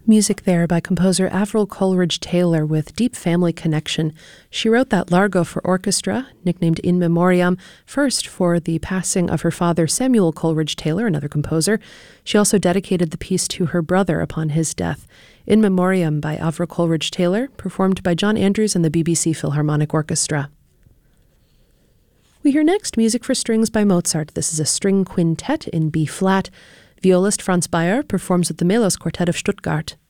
Music there by composer Avril Coleridge Taylor with deep family connection. She wrote that Largo for orchestra, nicknamed In Memoriam, first for the passing of her father Samuel Coleridge Taylor, another composer. She also dedicated the piece to her brother upon his death. In Memoriam by Avril Coleridge Taylor, performed by John Andrews and the BBC Philharmonic Orchestra. We hear next music for strings by Mozart. This is a string quintet in B-flat. Violist Franz Bayer performs with the Melos Quartet of Stuttgart.